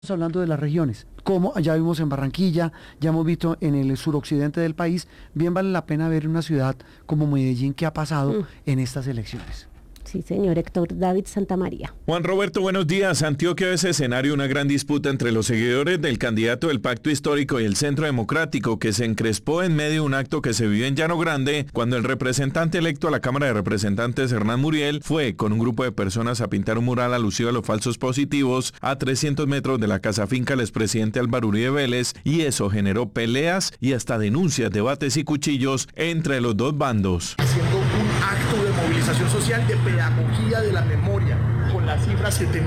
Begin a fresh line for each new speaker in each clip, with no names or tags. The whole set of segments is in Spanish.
Hablando de las regiones, como ya vimos en Barranquilla, ya hemos visto en el suroccidente del país, bien vale la pena ver una ciudad como Medellín que ha pasado en estas elecciones.
Sí, señor Héctor David Santamaría.
Juan Roberto, buenos días. Antioquia es escenario de una gran disputa entre los seguidores del candidato del Pacto Histórico y el Centro Democrático, que se encrespó en medio de un acto que se vivió en Llano Grande, cuando el representante electo a la Cámara de Representantes, Hernán Muriel, fue con un grupo de personas a pintar un mural alusivo a los falsos positivos a 300 metros de la casa finca del expresidente Álvaro Uribe Vélez, y eso generó peleas y hasta denuncias, debates y cuchillos entre los dos bandos.
Haciendo un acto de movilización social, de pedagogía de la memoria, con la cifra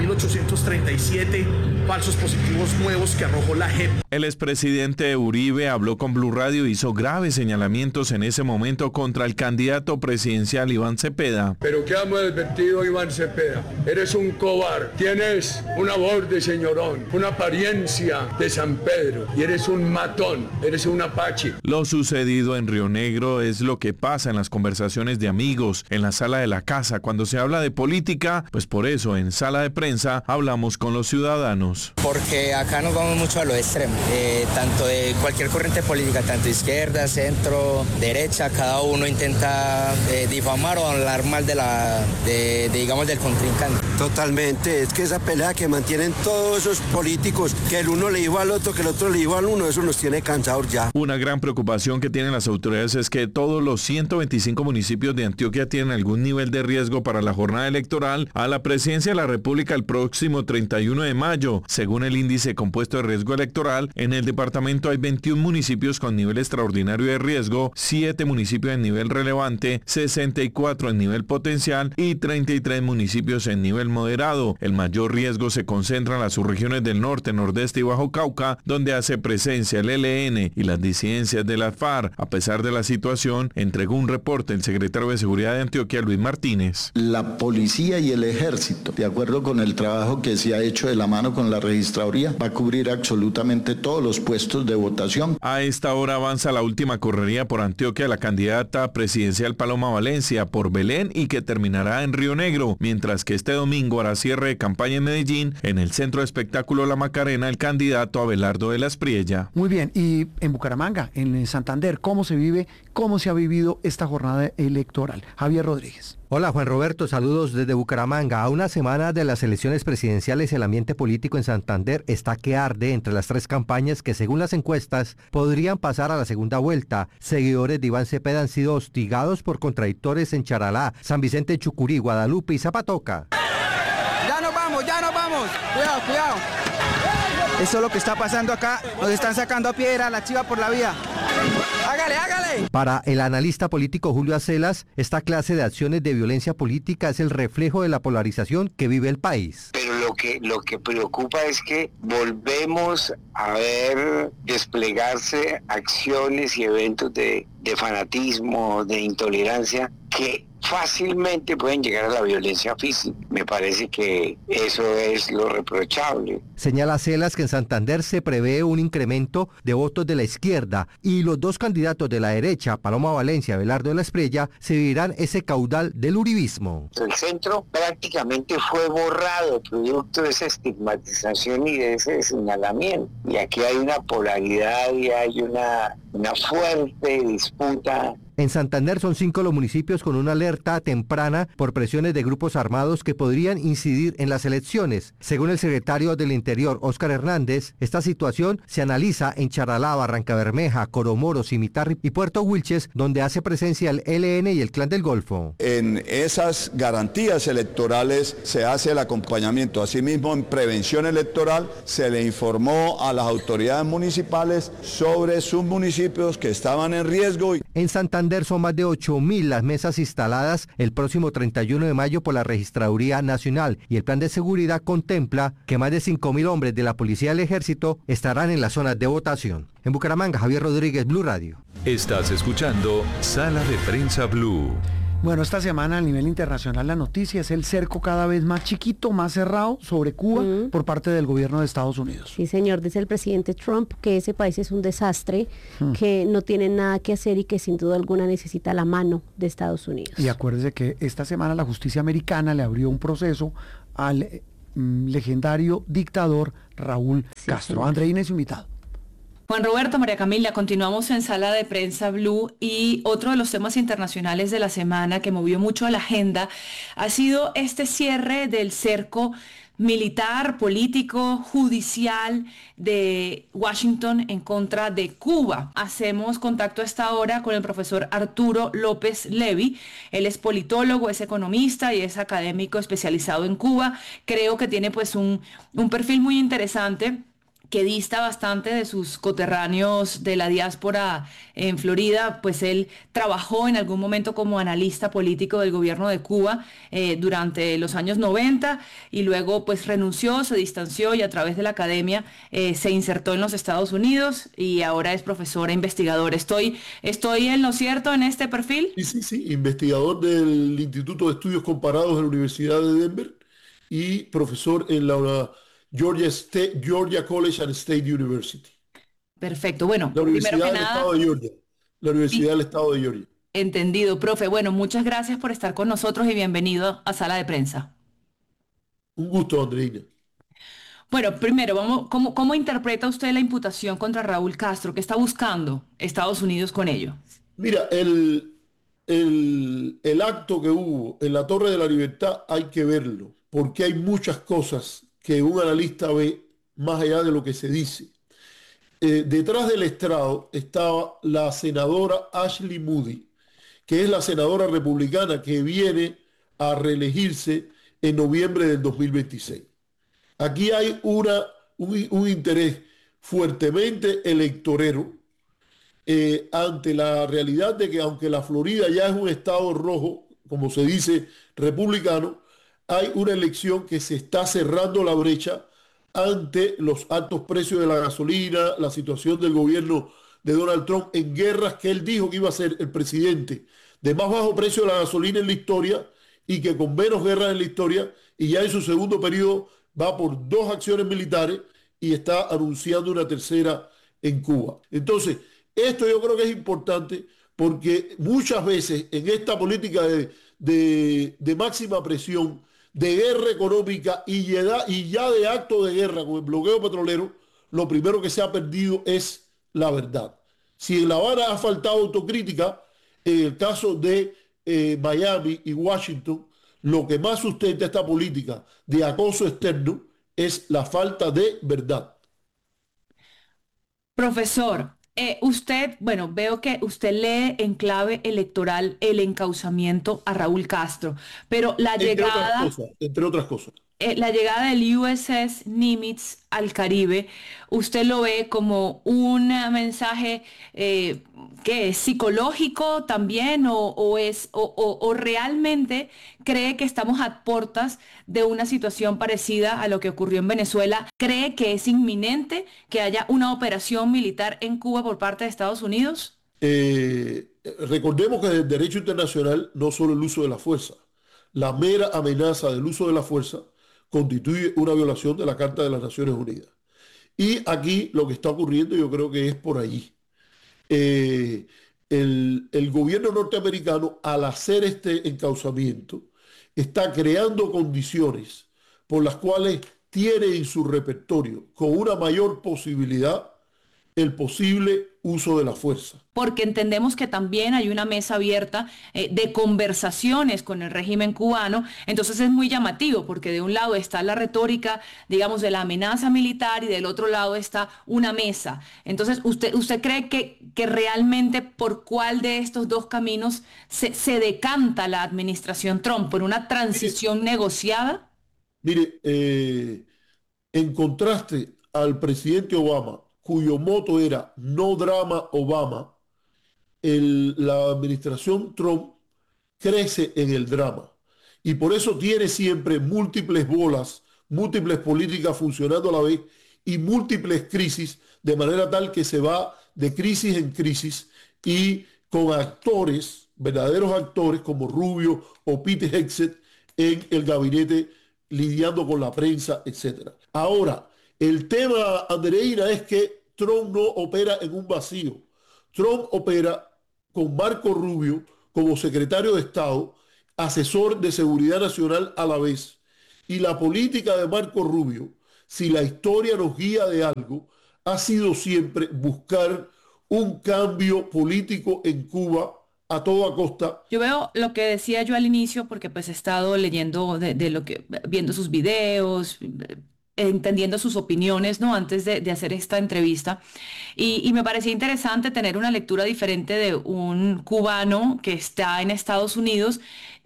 7.837 falsos positivos nuevos que arrojó la JEP.
El expresidente Uribe habló con Blue Radio y hizo graves señalamientos en ese momento contra el candidato presidencial Iván Cepeda.
Pero ¿qué hemos advertido, Iván Cepeda? Eres un cobarde, tienes una voz de señorón, una apariencia de San Pedro, y eres un matón, eres un apache.
Lo sucedido en Río Negro es lo que pasa en las conversaciones de amigos, en la sala de la casa. Cuando se habla de política, pues por eso en sala de prensa hablamos con los ciudadanos.
Porque acá nos vamos mucho a lo extremo, tanto de cualquier corriente política, tanto izquierda, centro, derecha, cada uno intenta difamar o hablar mal digamos, del contrincante.
Totalmente, es que esa pelea que mantienen todos esos políticos, que el uno le dijo al otro, que el otro le dijo al uno, eso nos tiene cansados ya.
Una gran preocupación que tienen las autoridades es que todos los 125 municipios de Antioquia tienen algún nivel de riesgo para la jornada electoral a la presidencia de la República el próximo 31 de mayo. Según el índice compuesto de riesgo electoral, en el departamento hay 21 municipios con nivel extraordinario de riesgo, 7 municipios en nivel relevante, 64 en nivel potencial y 33 municipios en nivel moderado. El mayor riesgo se concentra en las subregiones del norte, nordeste y bajo Cauca, donde hace presencia el ELN y las disidencias de la FARC. A pesar de la situación, entregó un reporte el secretario de Seguridad de Antioquia, Luis Martínez.
La policía y el ejército, de acuerdo con el trabajo que se ha hecho de la mano con la registraduría, va a cubrir absolutamente todos los puestos de votación.
A esta hora avanza la última correría por Antioquia de la candidata presidencial Paloma Valencia por Belén y que terminará en Río Negro, mientras que este domingo hará cierre de campaña en Medellín, en el Centro de Espectáculo La Macarena, el candidato Abelardo de la Espriella.
Muy bien, y en Bucaramanga, en Santander, ¿cómo se vive, cómo se ha vivido esta jornada electoral? Javier Rodríguez.
Hola Juan Roberto, saludos desde Bucaramanga. A una semana de las elecciones presidenciales, el ambiente político en Santander está que arde entre las tres campañas que, según las encuestas, podrían pasar a la segunda vuelta. Seguidores de Iván Cepeda han sido hostigados por contradictores en Charalá, San Vicente, Chucurí, Guadalupe y Zapatoca.
Ya nos vamos, cuidado. Eso es lo que está pasando acá, nos están sacando a piedra la chiva por la vía. Hágale.
Para el analista político Julio Acelas, esta clase de acciones de violencia política es el reflejo de la polarización que vive el país.
Pero lo que preocupa es que volvemos a ver desplegarse acciones y eventos de fanatismo, de intolerancia, que fácilmente pueden llegar a la violencia física. Me parece que eso es lo reprochable.
Señala Celas que en Santander se prevé un incremento de votos de la izquierda y los dos candidatos de la derecha, Paloma Valencia y Abelardo de la Espriella, se vivirán ese caudal del uribismo.
El centro prácticamente fue borrado producto de esa estigmatización y de ese señalamiento. Y aquí hay una polaridad y hay una fuerte disputa.
En Santander son 5 los municipios con una alerta temprana por presiones de grupos armados que podrían incidir en las elecciones. Según el secretario del Interior, Óscar Hernández, esta situación se analiza en Charalá, Barrancabermeja, Coromoro, Cimitarri y Puerto Wilches, donde hace presencia el ELN y el Clan del Golfo.
En esas garantías electorales se hace el acompañamiento. Asimismo, en prevención electoral se le informó a las autoridades municipales sobre sus municipios que estaban en riesgo.
En Santander son más de 8.000 las mesas instaladas el próximo 31 de mayo por la Registraduría Nacional, y el plan de seguridad contempla que más de 5.000 hombres de la Policía y el Ejército estarán en las zonas de votación. En Bucaramanga, Javier Rodríguez, Blue Radio.
Estás escuchando Sala de Prensa Blue.
Bueno, esta semana a nivel internacional la noticia es el cerco cada vez más chiquito, más cerrado sobre Cuba por parte del gobierno de Estados Unidos.
Sí, señor, dice el presidente Trump que ese país es un desastre, que no tiene nada que hacer y que sin duda alguna necesita la mano de Estados Unidos.
Y acuérdese que esta semana la justicia americana le abrió un proceso al legendario dictador Raúl Castro.
señor.
Andreina es su invitado.
Juan Roberto, María Camila, continuamos en Sala de Prensa Blue y otro de los temas internacionales de la semana que movió mucho a la agenda ha sido este cierre del cerco militar, político, judicial de Washington en contra de Cuba. Hacemos contacto a esta hora con el profesor Arturo López Levy. Él es politólogo, es economista y es académico especializado en Cuba. Creo que tiene pues un perfil muy interesante que dista bastante de sus coterráneos de la diáspora en Florida, pues él trabajó en algún momento como analista político del gobierno de Cuba durante los años 90 y luego pues renunció, se distanció y a través de la academia se insertó en los Estados Unidos y ahora es profesor e investigador. ¿Estoy en lo cierto en este perfil?
Sí, investigador del Instituto de Estudios Comparados de la Universidad de Denver y profesor en la Georgia College and State University.
Perfecto. Bueno,
la Universidad
primero que
del
nada,
Estado de Georgia. La Universidad del Estado de Georgia.
Entendido, profe. Bueno, muchas gracias por estar con nosotros y bienvenido a Sala de Prensa.
Un gusto, Andreina.
Bueno, primero, ¿cómo interpreta usted la imputación contra Raúl Castro? ¿Qué está buscando Estados Unidos con ello?
Mira, el acto que hubo en la Torre de la Libertad hay que verlo, porque hay muchas cosas que un analista ve más allá de lo que se dice. Detrás del estrado estaba la senadora Ashley Moody, que es la senadora republicana que viene a reelegirse en noviembre del 2026. Aquí hay un interés fuertemente electorero ante la realidad de que aunque la Florida ya es un estado rojo, como se dice, republicano, hay una elección que se está cerrando la brecha ante los altos precios de la gasolina, la situación del gobierno de Donald Trump en guerras que él dijo que iba a ser el presidente de más bajo precio de la gasolina en la historia y que con menos guerras en la historia, y ya en su segundo periodo va por 2 acciones militares y está anunciando una tercera en Cuba. Entonces, esto yo creo que es importante porque muchas veces en esta política de máxima presión, de guerra económica y ya de acto de guerra con el bloqueo petrolero, lo primero que se ha perdido es la verdad. Si en La Habana ha faltado autocrítica, en el caso de Miami y Washington, lo que más sustenta esta política de acoso externo es la falta de verdad.
Profesor, veo que usted lee en clave electoral el encauzamiento a Raúl Castro, pero
entre otras cosas.
La llegada del USS Nimitz al Caribe, ¿usted lo ve como un mensaje que es psicológico también o realmente cree que estamos a puertas de una situación parecida a lo que ocurrió en Venezuela? ¿Cree que es inminente que haya una operación militar en Cuba por parte de Estados Unidos?
Recordemos que el derecho internacional no solo el uso de la fuerza, la mera amenaza del uso de la fuerza constituye una violación de la Carta de las Naciones Unidas. Y aquí lo que está ocurriendo yo creo que es por allí. El gobierno norteamericano, al hacer este encauzamiento, está creando condiciones por las cuales tiene en su repertorio con una mayor posibilidad el posible uso de la fuerza.
Porque entendemos que también hay una mesa abierta de conversaciones con el régimen cubano, entonces es muy llamativo porque de un lado está la retórica, digamos, de la amenaza militar y del otro lado está una mesa. Entonces, ¿usted cree que realmente por cuál de estos dos caminos se decanta la administración Trump? ¿Por una transición negociada?
Mire, en contraste al presidente Obama, cuyo moto era no drama Obama, la administración Trump crece en el drama. Y por eso tiene siempre múltiples bolas, múltiples políticas funcionando a la vez y múltiples crisis, de manera tal que se va de crisis en crisis y con actores, verdaderos actores como Rubio o Pete Hegseth en el gabinete lidiando con la prensa, etc. Ahora, el tema, Andreina, es que Trump no opera en un vacío. Trump opera con Marco Rubio como secretario de Estado, asesor de seguridad nacional a la vez, Y la política de Marco Rubio, si la historia nos guía de algo, ha sido siempre buscar un cambio político en Cuba a toda costa.
Yo veo lo que decía yo al inicio, porque pues he estado leyendo de lo que, viendo sus videos, entendiendo sus opiniones, ¿no? Antes de hacer esta entrevista. Y me parecía interesante tener una lectura diferente de un cubano que está en Estados Unidos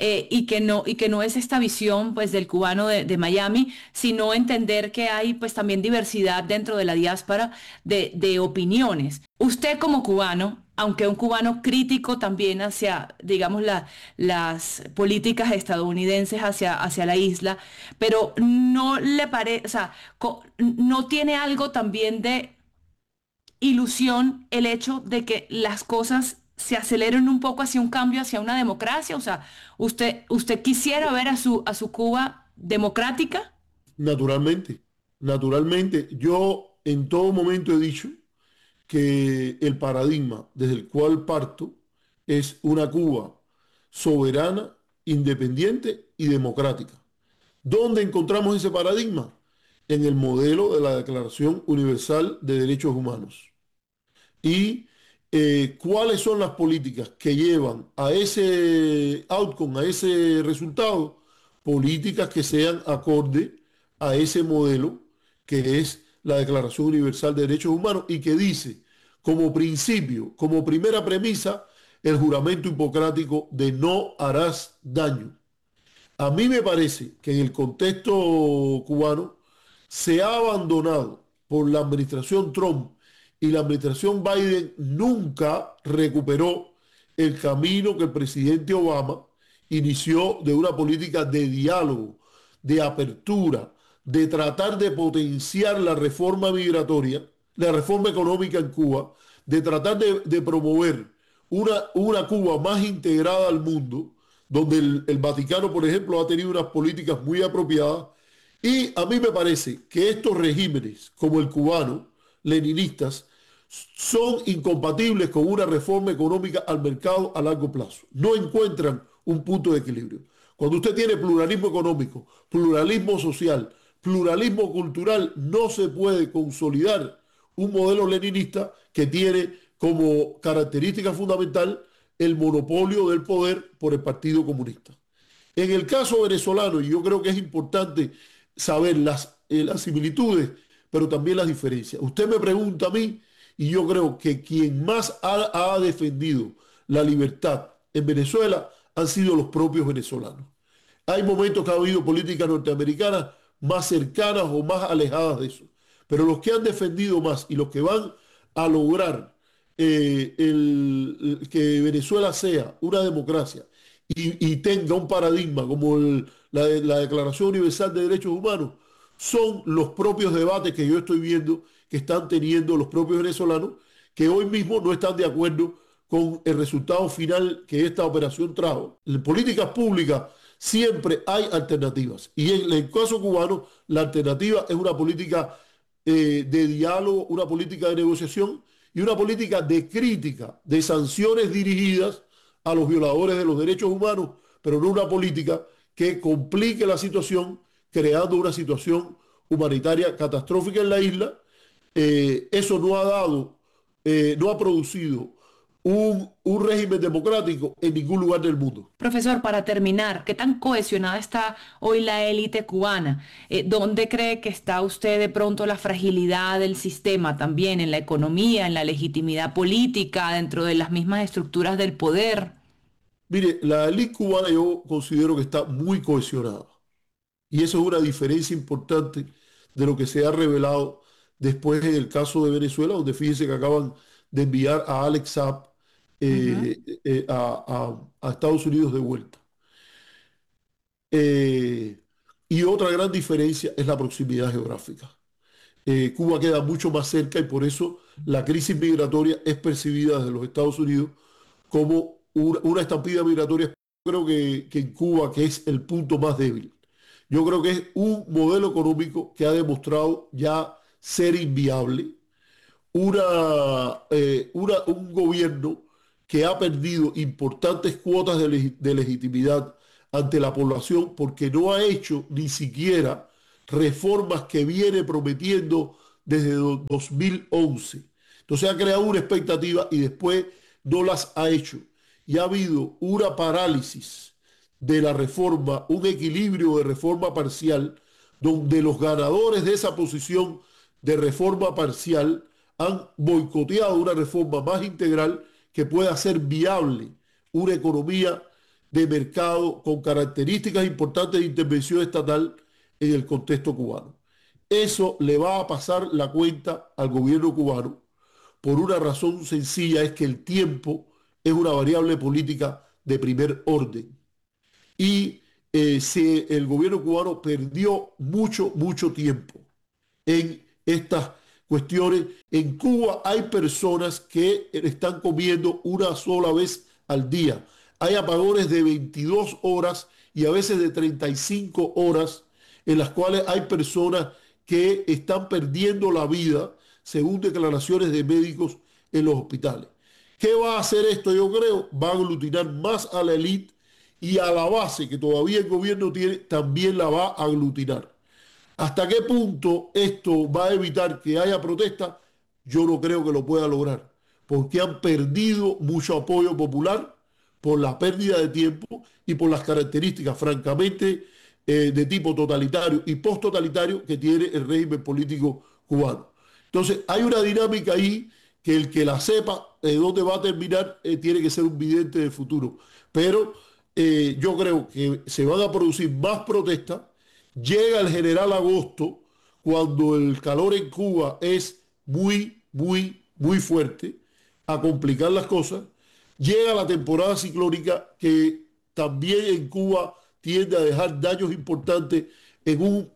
y que no es esta visión pues del cubano de Miami, sino entender que hay pues también diversidad dentro de la diáspora de opiniones. Usted como cubano, aunque un cubano crítico también hacia, digamos, las políticas estadounidenses hacia la isla, pero no le parece, o sea, no tiene algo también de ilusión el hecho de que las cosas se aceleren un poco hacia un cambio, hacia una democracia. O sea, ¿usted quisiera ver a su Cuba democrática?
Naturalmente, naturalmente. Yo en todo momento he dicho que el paradigma desde el cual parto es una Cuba soberana, independiente y democrática. ¿Dónde encontramos ese paradigma? En el modelo de la Declaración Universal de Derechos Humanos. Y cuáles son las políticas que llevan a ese outcome, a ese resultado, políticas que sean acorde a ese modelo que es la Declaración Universal de Derechos Humanos y que dice como principio, como primera premisa, el juramento hipocrático de no harás daño. A mí me parece que en el contexto cubano se ha abandonado por la administración Trump y la administración Biden nunca recuperó el camino que el presidente Obama inició de una política de diálogo, de apertura, de tratar de potenciar la reforma migratoria, la reforma económica en Cuba, de tratar de promover una Cuba más integrada al mundo, donde el Vaticano, por ejemplo, ha tenido unas políticas muy apropiadas. Y a mí me parece que estos regímenes, como el cubano, leninistas, son incompatibles con una reforma económica al mercado a largo plazo. No encuentran un punto de equilibrio. Cuando usted tiene pluralismo económico, pluralismo social, pluralismo cultural, no se puede consolidar un modelo leninista que tiene como característica fundamental el monopolio del poder por el Partido Comunista. En el caso venezolano, y yo creo que es importante saber las similitudes, pero también las diferencias. Usted me pregunta a mí, y yo creo que quien más ha defendido la libertad en Venezuela han sido los propios venezolanos. Hay momentos que ha habido políticas norteamericanas más cercanas o más alejadas de eso, pero los que han defendido más y los que van a lograr que Venezuela sea una democracia y tenga un paradigma como la Declaración Universal de Derechos Humanos, son los propios debates que yo estoy viendo que están teniendo los propios venezolanos, que hoy mismo no están de acuerdo con el resultado final que esta operación trajo. En políticas públicas siempre hay alternativas, y en el caso cubano la alternativa es una política de diálogo, una política de negociación y una política de crítica, de sanciones dirigidas a los violadores de los derechos humanos, pero no una política que complique la situación, creando una situación humanitaria catastrófica en la isla. Eso no ha dado, no ha producido un régimen democrático en ningún lugar del mundo.
Profesor, para terminar, ¿qué tan cohesionada está hoy la élite cubana? ¿Dónde cree que está usted de pronto la fragilidad del sistema también, en la economía, en la legitimidad política, dentro de las mismas estructuras del poder?
Mire, la élite cubana yo considero que está muy cohesionada. Y eso es una diferencia importante de lo que se ha revelado después en el caso de Venezuela, donde fíjense que acaban de enviar a Alex Saab a Estados Unidos de vuelta. Y otra gran diferencia es la proximidad geográfica. Cuba queda mucho más cerca y por eso la crisis migratoria es percibida desde los Estados Unidos como una estampida migratoria. Creo que en Cuba, que es el punto más débil. Yo creo que es un modelo económico que ha demostrado ya ser inviable, un gobierno que ha perdido importantes cuotas de legitimidad ante la población porque no ha hecho ni siquiera reformas que viene prometiendo desde 2011. Entonces ha creado una expectativa y después no las ha hecho. Y ha habido una parálisis de la reforma, un equilibrio de reforma parcial, donde los ganadores de esa posición de reforma parcial han boicoteado una reforma más integral que pueda hacer viable una economía de mercado con características importantes de intervención estatal en el contexto cubano. Eso le va a pasar la cuenta al gobierno cubano por una razón sencilla, es que el tiempo es una variable política de primer orden. Y si el gobierno cubano perdió mucho tiempo en estas cuestiones. En Cuba hay personas que están comiendo una sola vez al día. Hay apagones de 22 horas y a veces de 35 horas en las cuales hay personas que están perdiendo la vida, según declaraciones de médicos en los hospitales. ¿Qué va a hacer esto? Yo creo va a aglutinar más a la élite y a la base que todavía el gobierno tiene, también la va a aglutinar. ¿Hasta qué punto esto va a evitar que haya protesta? Yo no creo que lo pueda lograr, porque han perdido mucho apoyo popular por la pérdida de tiempo y por las características, francamente, de tipo totalitario y post-totalitario que tiene el régimen político cubano. Entonces, hay una dinámica ahí que el que la sepa dónde va a terminar tiene que ser un vidente del futuro. Pero yo creo que se van a producir más protestas. Llega el general agosto, cuando el calor en Cuba es muy fuerte, a complicar las cosas. Llega la temporada ciclónica, que también en Cuba tiende a dejar daños importantes en un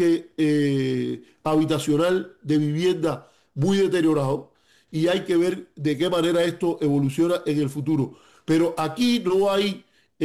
parque habitacional de vivienda muy deteriorado, y hay que ver de qué manera esto evoluciona en el futuro. Pero aquí no hay,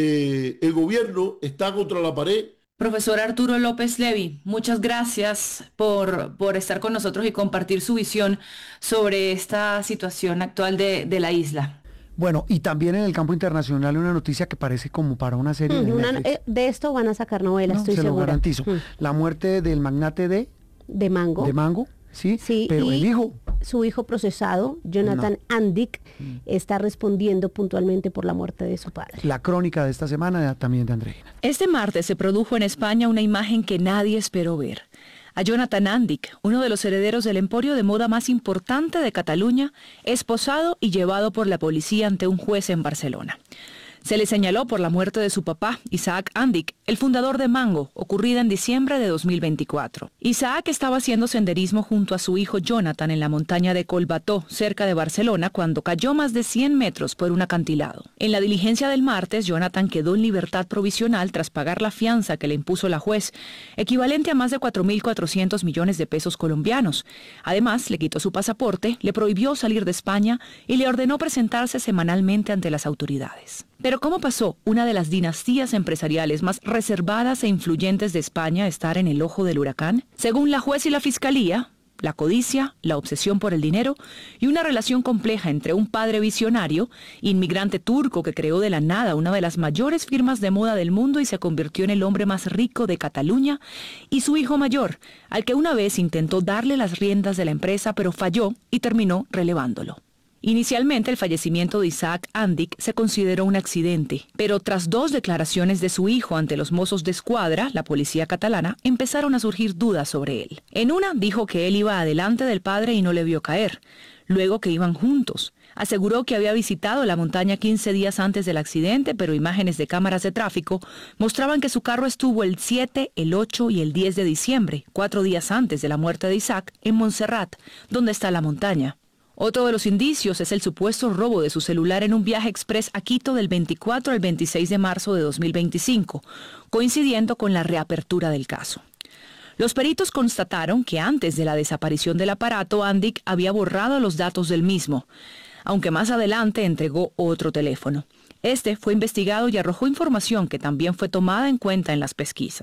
el gobierno está contra la pared.
Profesor Arturo López Levy, muchas gracias por estar con nosotros y compartir su visión sobre esta situación actual de la isla.
Bueno, y también en el campo internacional una noticia que parece como para una serie de Netflix.
De esto van a sacar novelas, estoy segura.
Se lo garantizo. La muerte del magnate
de Mango.
De Mango, sí, pero el hijo.
Su hijo procesado, Jonathan Andic, está respondiendo puntualmente por la muerte de su padre.
La crónica de esta semana también de Andreina.
Este martes se produjo en España una imagen que nadie esperó ver. A Jonathan Andic, uno de los herederos del emporio de moda más importante de Cataluña, esposado y llevado por la policía ante un juez en Barcelona. Se le señaló por la muerte de su papá, Isaac Andic, el fundador de Mango, ocurrida en diciembre de 2024. Isaac estaba haciendo senderismo junto a su hijo Jonathan en la montaña de Collbató, cerca de Barcelona, cuando cayó más de 100 metros por un acantilado. En la diligencia del martes, Jonathan quedó en libertad provisional tras pagar la fianza que le impuso la juez, equivalente a más de 4.400 millones de pesos colombianos. Además, le quitó su pasaporte, le prohibió salir de España y le ordenó presentarse semanalmente ante las autoridades. Pero ¿cómo pasó una de las dinastías empresariales más reservadas e influyentes de España a estar en el ojo del huracán? Según la juez y la fiscalía, la codicia, la obsesión por el dinero y una relación compleja entre un padre visionario, inmigrante turco que creó de la nada una de las mayores firmas de moda del mundo y se convirtió en el hombre más rico de Cataluña, y su hijo mayor, al que una vez intentó darle las riendas de la empresa pero falló y terminó relevándolo. Inicialmente, el fallecimiento de Isaac Andic se consideró un accidente, pero tras 2 declaraciones de su hijo ante los Mossos d'Esquadra, la policía catalana, empezaron a surgir dudas sobre él. En una, dijo que él iba adelante del padre y no le vio caer. Luego que iban juntos. Aseguró que había visitado la montaña 15 días antes del accidente, pero imágenes de cámaras de tráfico mostraban que su carro estuvo el 7, el 8 y el 10 de diciembre, 4 días antes de la muerte de Isaac, en Montserrat, donde está la montaña. Otro de los indicios es el supuesto robo de su celular en un viaje express a Quito del 24 al 26 de marzo de 2025, coincidiendo con la reapertura del caso. Los peritos constataron que antes de la desaparición del aparato, Andic había borrado los datos del mismo, aunque más adelante entregó otro teléfono. Este fue investigado y arrojó información que también fue tomada en cuenta en las pesquisas.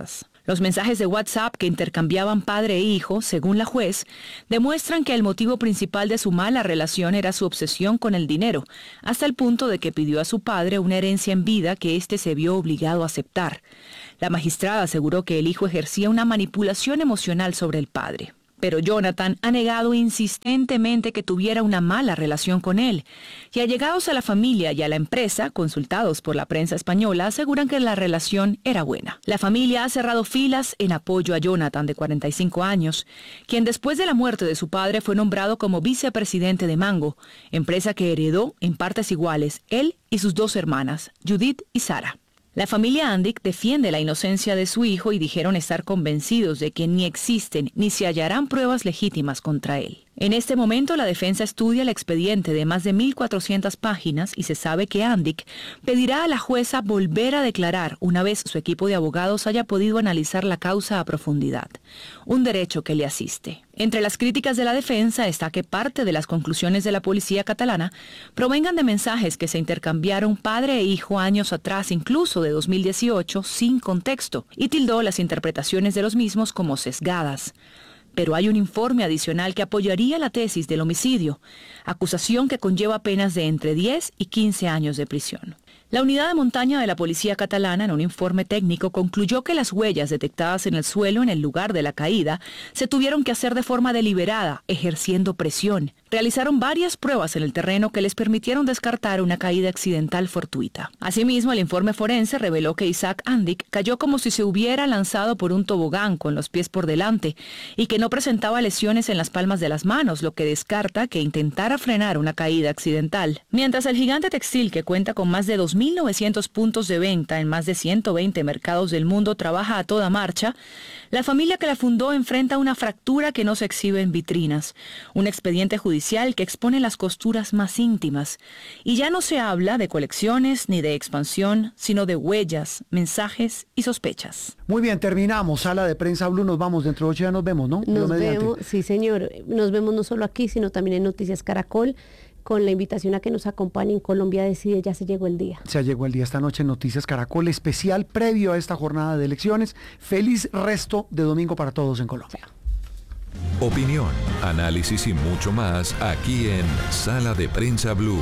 Los mensajes de WhatsApp que intercambiaban padre e hijo, según la juez, demuestran que el motivo principal de su mala relación era su obsesión con el dinero, hasta el punto de que pidió a su padre una herencia en vida que éste se vio obligado a aceptar. La magistrada aseguró que el hijo ejercía una manipulación emocional sobre el padre. Pero Jonathan ha negado insistentemente que tuviera una mala relación con él. Y allegados a la familia y a la empresa, consultados por la prensa española, aseguran que la relación era buena. La familia ha cerrado filas en apoyo a Jonathan, de 45 años, quien después de la muerte de su padre fue nombrado como vicepresidente de Mango, empresa que heredó en partes iguales él y sus 2 hermanas, Judith y Sara. La familia Andic defiende la inocencia de su hijo y dijeron estar convencidos de que ni existen ni se hallarán pruebas legítimas contra él. En este momento, la defensa estudia el expediente de más de 1.400 páginas y se sabe que Andic pedirá a la jueza volver a declarar una vez su equipo de abogados haya podido analizar la causa a profundidad, un derecho que le asiste. Entre las críticas de la defensa está que parte de las conclusiones de la policía catalana provengan de mensajes que se intercambiaron padre e hijo años atrás, incluso de 2018, sin contexto, y tildó las interpretaciones de los mismos como sesgadas. Pero hay un informe adicional que apoyaría la tesis del homicidio, acusación que conlleva penas de entre 10 y 15 años de prisión. La unidad de montaña de la policía catalana, en un informe técnico, concluyó que las huellas detectadas en el suelo en el lugar de la caída se tuvieron que hacer de forma deliberada, ejerciendo presión. Realizaron varias pruebas en el terreno que les permitieron descartar una caída accidental fortuita. Asimismo, el informe forense reveló que Isaac Andic cayó como si se hubiera lanzado por un tobogán con los pies por delante y que no presentaba lesiones en las palmas de las manos, lo que descarta que intentara frenar una caída accidental. Mientras el gigante textil, que cuenta con más de 2.900 puntos de venta en más de 120 mercados del mundo, trabaja a toda marcha, la familia que la fundó enfrenta una fractura que no se exhibe en vitrinas, un expediente judicial que expone las costuras más íntimas. Y ya no se habla de colecciones ni de expansión, sino de huellas, mensajes y sospechas.
Muy bien, terminamos. Sala de Prensa Blue, nos vamos. Dentro de 8 días nos vemos, ¿no?
Nos vemos, sí señor. Nos vemos no solo aquí, sino también en Noticias Caracol, con la invitación a que nos acompañen. Colombia Decide, ya se llegó el día.
Se llegó el día esta noche en Noticias Caracol, especial previo a esta jornada de elecciones. Feliz resto de domingo para todos en Colombia.
Opinión, análisis y mucho más aquí en Sala de Prensa Blue.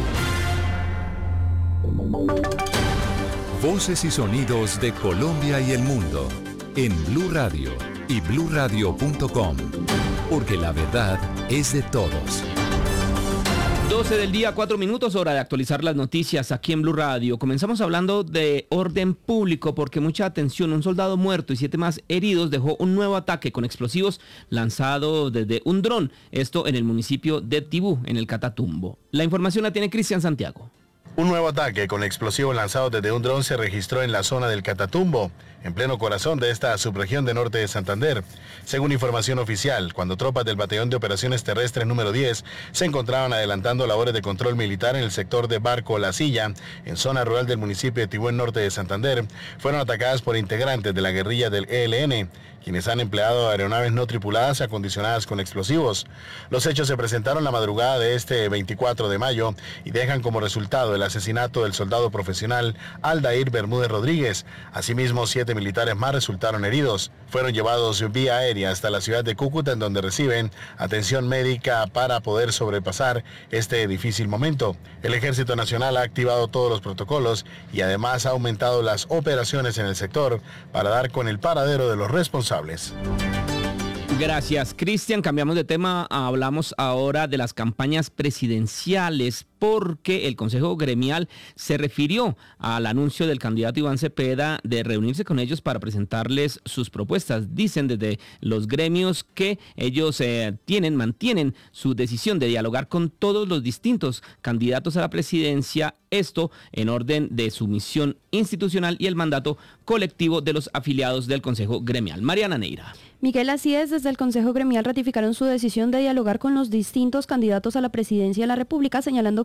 Voces y sonidos de Colombia y el mundo en Blue Radio y bluradio.com, porque la verdad es de todos.
12 del día, 4 minutos, hora de actualizar las noticias aquí en Blue Radio. Comenzamos hablando de orden público porque mucha atención, un soldado muerto y 7 más heridos dejó un nuevo ataque con explosivos lanzado desde un dron, esto en el municipio de Tibú, en el Catatumbo. La información la tiene Cristian Santiago.
Un nuevo ataque con explosivos lanzados desde un dron se registró en la zona del Catatumbo, en pleno corazón de esta subregión de norte de Santander. Según información oficial, cuando tropas del Batallón de Operaciones Terrestres número 10 se encontraban adelantando labores de control militar en el sector de Barco La Silla, en zona rural del municipio de Tibú, en norte de Santander, fueron atacadas por integrantes de la guerrilla del ELN, quienes han empleado aeronaves no tripuladas acondicionadas con explosivos. Los hechos se presentaron la madrugada de este 24 de mayo y dejan como resultado el asesinato del soldado profesional Aldair Bermúdez Rodríguez. Asimismo, 7 militares más resultaron heridos. Fueron llevados vía aérea hasta la ciudad de Cúcuta, en donde reciben atención médica para poder sobrepasar este difícil momento. El Ejército Nacional ha activado todos los protocolos y además ha aumentado las operaciones en el sector para dar con el paradero de los responsables.
Gracias, Cristian. Cambiamos de tema, hablamos ahora de las campañas presidenciales, porque el Consejo Gremial se refirió al anuncio del candidato Iván Cepeda de reunirse con ellos para presentarles sus propuestas. Dicen desde los gremios que ellos mantienen su decisión de dialogar con todos los distintos candidatos a la presidencia, esto en orden de su misión institucional y el mandato colectivo de los afiliados del Consejo Gremial. Mariana Neira.
Miguel, así es, desde el Consejo Gremial ratificaron su decisión de dialogar con los distintos candidatos a la presidencia de la República, señalando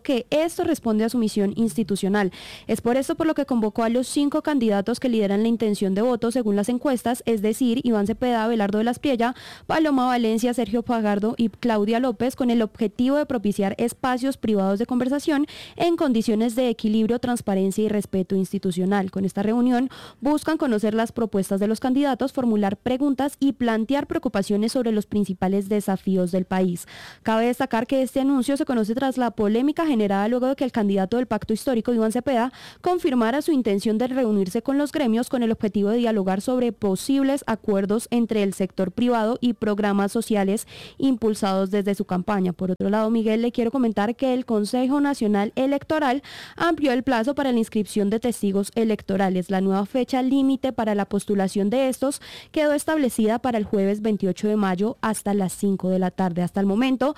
que esto responde a su misión institucional. Es por esto por lo que convocó a los 5 candidatos que lideran la intención de voto según las encuestas, es decir, Iván Cepeda, Abelardo de la Espriella, Paloma Valencia, Sergio Fajardo y Claudia López, con el objetivo de propiciar espacios privados de conversación en condiciones de equilibrio, transparencia y respeto institucional. Con esta reunión buscan conocer las propuestas de los candidatos, formular preguntas y plantear preocupaciones sobre los principales desafíos del país. Cabe destacar que este anuncio se conoce tras la polémica generada luego de que el candidato del Pacto Histórico, Iván Cepeda, confirmara su intención de reunirse con los gremios con el objetivo de dialogar sobre posibles acuerdos entre el sector privado y programas sociales impulsados desde su campaña. Por otro lado, Miguel, le quiero comentar que el Consejo Nacional Electoral amplió el plazo para la inscripción de testigos electorales. La nueva fecha límite para la postulación de estos quedó establecida para el jueves 28 de mayo hasta las 5 de la tarde. Hasta el momento,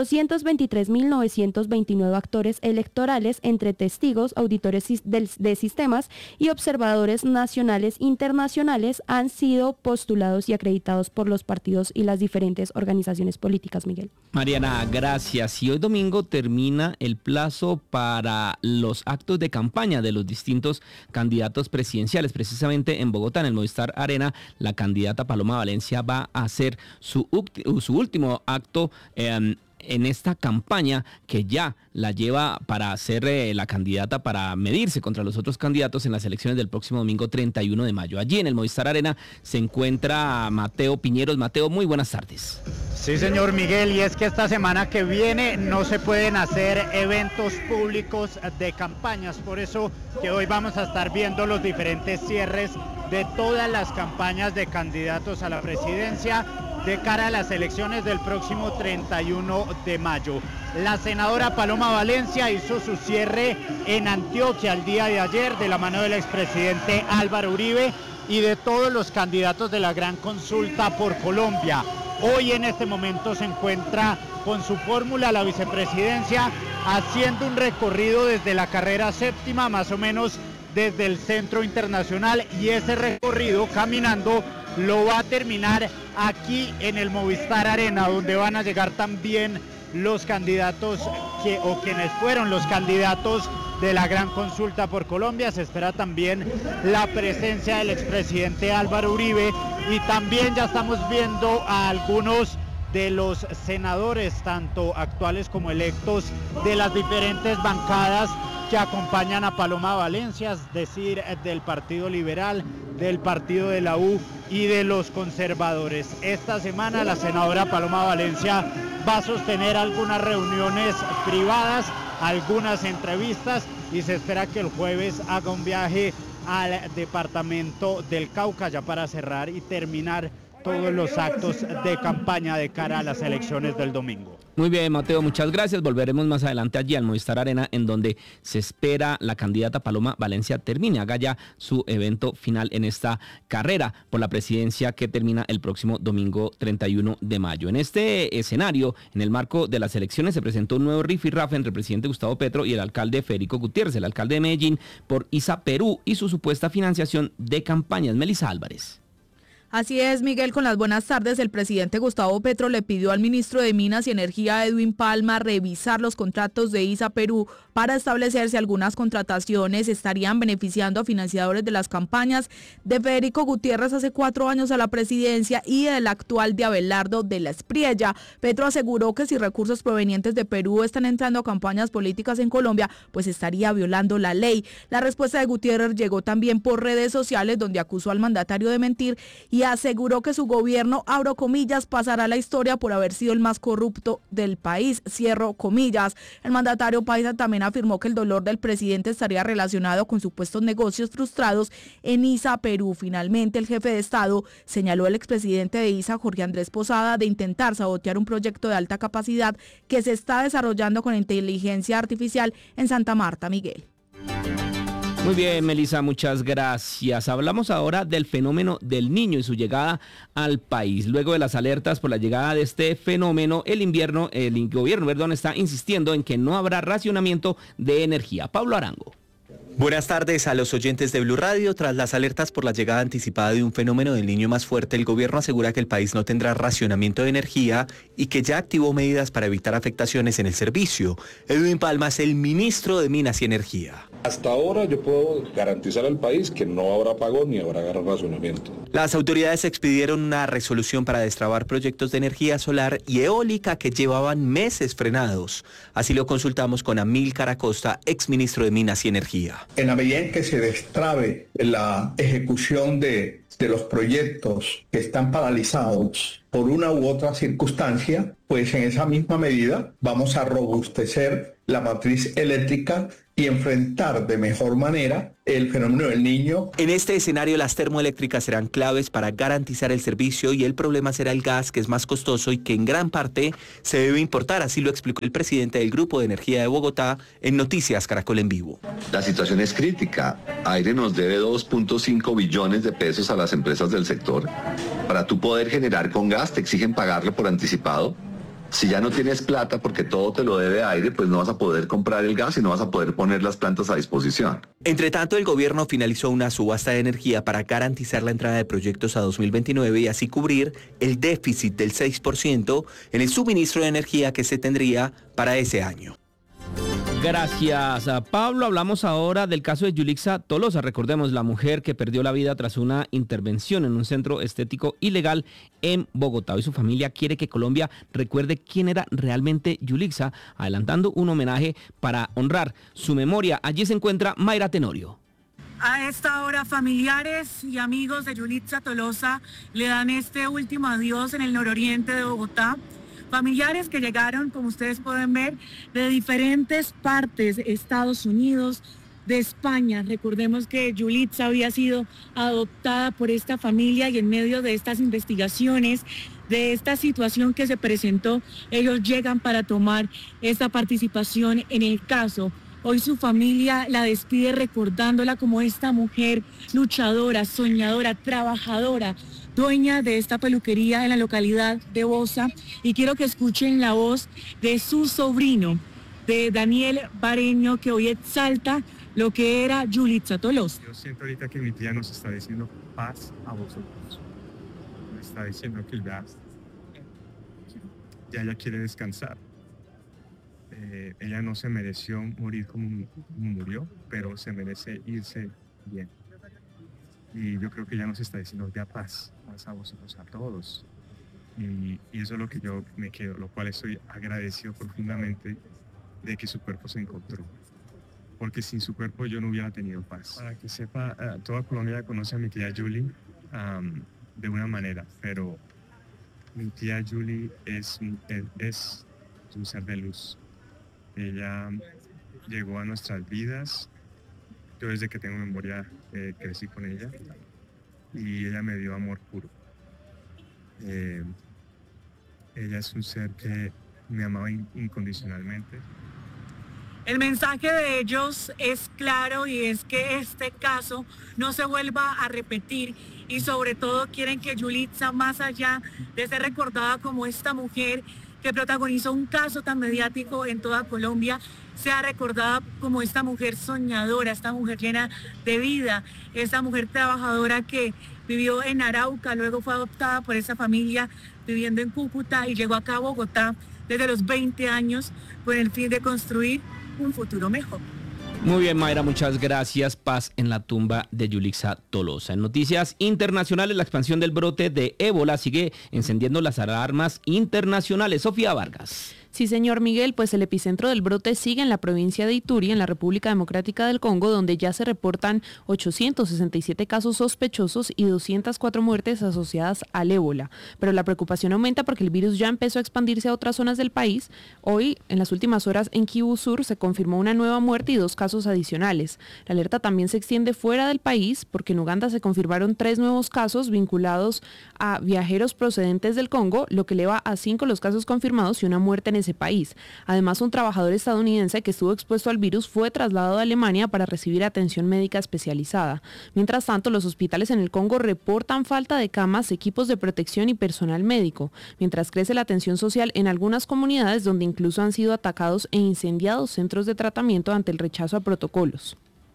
223.929 actores electorales entre testigos, auditores de sistemas y observadores nacionales e internacionales han sido postulados y acreditados por los partidos y las diferentes organizaciones políticas, Miguel.
Mariana, gracias. Y hoy domingo termina el plazo para los actos de campaña de los distintos candidatos presidenciales. Precisamente en Bogotá, en el Movistar Arena, la candidata Paloma Valencia va a hacer su último acto en esta campaña que ya la lleva para ser la candidata para medirse contra los otros candidatos en las elecciones del próximo domingo 31 de mayo. Allí en el Movistar Arena se encuentra Mateo Piñeros. Mateo, muy buenas tardes.
Sí, señor Miguel, y es que esta semana que viene no se pueden hacer eventos públicos de campañas, por eso que hoy vamos a estar viendo los diferentes cierres de todas las campañas de candidatos a la presidencia de cara a las elecciones del próximo 31 de mayo. La senadora Paloma Valencia hizo su cierre en Antioquia el día de ayer de la mano del expresidente Álvaro Uribe y de todos los candidatos de la gran consulta por Colombia. Hoy en este momento se encuentra con su fórmula la vicepresidencia haciendo un recorrido desde la carrera séptima, más o menos desde el Centro Internacional, y ese recorrido caminando lo va a terminar aquí en el Movistar Arena, donde van a llegar también los candidatos quienes fueron los candidatos de la gran consulta por Colombia. Se espera también la presencia del expresidente Álvaro Uribe y también ya estamos viendo a algunos de los senadores, tanto actuales como electos, de las diferentes bancadas que acompañan a Paloma Valencia, es decir, del Partido Liberal, del Partido de la U y de los conservadores. Esta semana la senadora Paloma Valencia va a sostener algunas reuniones privadas, algunas entrevistas, y se espera que el jueves haga un viaje al departamento del Cauca ya para cerrar y terminar todos los actos de campaña de cara a las elecciones del domingo.
Muy bien, Mateo, muchas gracias. Volveremos más adelante allí al Movistar Arena, en donde se espera la candidata Paloma Valencia termine, haga ya su evento final en esta carrera por la presidencia que termina el próximo domingo 31 de mayo. En este escenario, en el marco de las elecciones, se presentó un nuevo rifirrafe entre el presidente Gustavo Petro y el alcalde Federico Gutiérrez, el alcalde de Medellín, por ISA Perú y su supuesta financiación de campañas. Melissa Álvarez.
Así es, Miguel, con las buenas tardes. El presidente Gustavo Petro le pidió al ministro de Minas y Energía, Edwin Palma, revisar los contratos de ISA Perú para establecer si algunas contrataciones estarían beneficiando a financiadores de las campañas de Federico Gutiérrez hace 4 años a la presidencia y del actual de Abelardo de la Espriella. Petro aseguró que si recursos provenientes de Perú están entrando a campañas políticas en Colombia, pues estaría violando la ley. La respuesta de Gutiérrez llegó también por redes sociales, donde acusó al mandatario de mentir y aseguró que su gobierno, abro comillas, pasará a la historia por haber sido el más corrupto del país, cierro comillas. El mandatario paisa también afirmó que el dolor del presidente estaría relacionado con supuestos negocios frustrados en ISA Perú. Finalmente, el jefe de Estado señaló al expresidente de ISA, Jorge Andrés Posada, de intentar sabotear un proyecto de alta capacidad que se está desarrollando con inteligencia artificial en Santa Marta, Miguel.
Muy bien, Melissa, muchas gracias. Hablamos ahora del fenómeno del Niño y su llegada al país. Luego de las alertas por la llegada de este fenómeno, el gobierno está insistiendo en que no habrá racionamiento de energía. Pablo Arango.
Buenas tardes a los oyentes de Blue Radio. Tras las alertas por la llegada anticipada de un fenómeno del Niño más fuerte, el gobierno asegura que el país no tendrá racionamiento de energía y que ya activó medidas para evitar afectaciones en el servicio. Edwin Palma es el ministro de Minas y Energía.
Hasta ahora yo puedo garantizar al país que no habrá apagón ni habrá racionamiento.
Las autoridades expidieron una resolución para destrabar proyectos de energía solar y eólica que llevaban meses frenados. Así lo consultamos con Amílcar Acosta, exministro de Minas y Energía.
En la medida en que se destrabe la ejecución de los proyectos que están paralizados por una u otra circunstancia, pues en esa misma medida vamos a robustecer la matriz eléctrica y enfrentar de mejor manera el fenómeno del Niño.
En este escenario, las termoeléctricas serán claves para garantizar el servicio y el problema será el gas, que es más costoso y que en gran parte se debe importar. Así lo explicó el presidente del Grupo de Energía de Bogotá en Noticias Caracol en Vivo.
La situación es crítica. Aire nos debe 2.5 billones de pesos a las empresas del sector. Para tú poder generar con gas, te exigen pagarlo por anticipado. Si ya no tienes plata porque todo te lo debe Aire, pues no vas a poder comprar el gas y no vas a poder poner las plantas a disposición.
Entre tanto, el gobierno finalizó una subasta de energía para garantizar la entrada de proyectos a 2029 y así cubrir el déficit del 6% en el suministro de energía que se tendría para ese año.
Gracias a Pablo. Hablamos ahora del caso de Yulixa Tolosa. Recordemos, la mujer que perdió la vida tras una intervención en un centro estético ilegal en Bogotá. Hoy su familia quiere que Colombia recuerde quién era realmente Yulixa, adelantando un homenaje para honrar su memoria. Allí se encuentra Mayra Tenorio.
A esta hora, familiares y amigos de Yulixa Tolosa le dan este último adiós en el nororiente de Bogotá. Familiares que llegaron, como ustedes pueden ver, de diferentes partes, Estados Unidos, de España. Recordemos que Yulixa había sido adoptada por esta familia y en medio de estas investigaciones, de esta situación que se presentó, ellos llegan para tomar esta participación en el caso. Hoy su familia la despide recordándola como esta mujer luchadora, soñadora, trabajadora, dueña de esta peluquería en la localidad de Bosa, y quiero que escuchen la voz de su sobrino, de Daniel Bareño, que hoy exalta lo que era Yulixa Tolosa.
Yo siento ahorita que mi tía nos está diciendo paz a vosotros. Me está diciendo que ya ella quiere descansar. Ella no se mereció morir como murió, pero se merece irse bien. Y yo creo que ella nos está diciendo ya paz a vosotros, a todos. Y eso es lo que yo me quedo, lo cual estoy agradecido profundamente de que su cuerpo se encontró. Porque sin su cuerpo yo no hubiera tenido paz. Para que sepa, toda Colombia conoce a mi tía Julie de una manera, pero mi tía Julie es un ser de luz. Ella llegó a nuestras vidas. Yo desde que tengo memoria crecí con ella y ella me dio amor puro. Ella es un ser que me amaba incondicionalmente.
El mensaje de ellos es claro y es que este caso no se vuelva a repetir y sobre todo quieren que Yulixa, más allá de ser recordada como esta mujer que protagonizó un caso tan mediático en toda Colombia, sea recordada como esta mujer soñadora, esta mujer llena de vida, esta mujer trabajadora que vivió en Arauca, luego fue adoptada por esa familia viviendo en Cúcuta y llegó acá a Bogotá desde los 20 años con el fin de construir un futuro mejor.
Muy bien, Mayra, muchas gracias. Paz en la tumba de Yulixa Tolosa. En noticias internacionales, la expansión del brote de ébola sigue encendiendo las alarmas internacionales. Sofía Vargas.
Sí, señor Miguel, pues el epicentro del brote sigue en la provincia de Ituri, en la República Democrática del Congo, donde ya se reportan 867 casos sospechosos y 204 muertes asociadas al ébola. Pero la preocupación aumenta porque el virus ya empezó a expandirse a otras zonas del país. Hoy, en las últimas horas, en Kivu Sur se confirmó una nueva muerte y 2 casos adicionales. La alerta también se extiende fuera del país porque en Uganda se confirmaron 3 nuevos casos vinculados a viajeros procedentes del Congo, lo que eleva a 5 los casos confirmados y una muerte en ese país. Además, un trabajador estadounidense que estuvo expuesto al virus fue trasladado a Alemania para recibir atención médica especializada. Mientras tanto, los hospitales en el Congo reportan falta de camas, equipos de protección y personal médico, mientras crece la tensión social en algunas comunidades donde incluso han sido atacados e incendiados centros de tratamiento ante el rechazo a protocolos.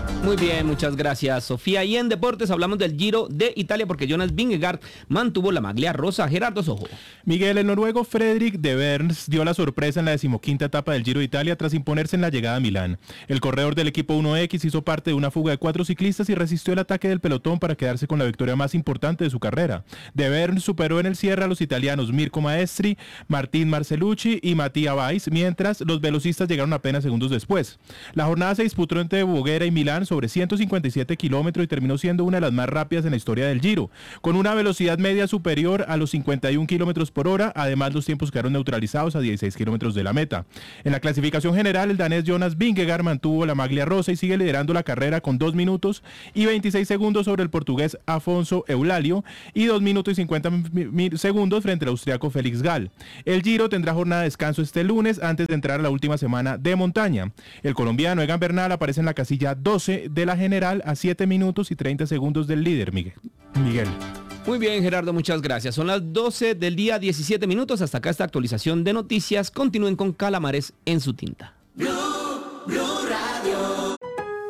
Muy bien, muchas gracias, Sofía. Y en deportes hablamos del Giro de Italia porque Jonas Vingegaard mantuvo la maglia rosa. Gerardo Sojo.
Miguel, el noruego Fredrik de Berns dio la sorpresa en la 15ª etapa del Giro de Italia tras imponerse en la llegada a Milán. El corredor del equipo 1X hizo parte de una fuga de 4 ciclistas y resistió el ataque del pelotón para quedarse con la victoria más importante de su carrera. De Berns superó en el cierre a los italianos Mirko Maestri, Martín Marcellucci y Mattia Weiss, mientras los velocistas llegaron apenas segundos después. La jornada se disputó entre Voghera y Milán sobre 157 kilómetros y terminó siendo una de las más rápidas en la historia del Giro, con una velocidad media superior a los 51 kilómetros por hora. Además, los tiempos quedaron neutralizados a 16 kilómetros de la meta. En la clasificación general, el danés Jonas Vingegaard mantuvo la maglia rosa y sigue liderando la carrera con 2 minutos y 26 segundos sobre el portugués Afonso Eulalio y 2 minutos y 50 segundos frente al austriaco Felix Gall. El Giro tendrá jornada de descanso este lunes antes de entrar a la última semana de montaña. El colombiano Egan Bernal aparece en la casilla 12 de la general a 7 minutos y 30 segundos del líder, Miguel.
Muy bien, Gerardo, muchas gracias. Son las 12 del día, 17 minutos. Hasta acá esta actualización de noticias. Continúen con Calamares en su tinta.
Blue Radio.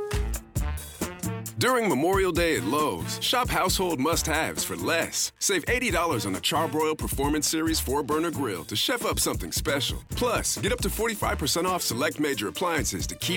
During Memorial Day at Lowe's, shop household must-haves for less. Save $80 on a Charbroil Performance Series 4-burner grill to chef up something special. Plus, get up to 45% off select major appliances to keep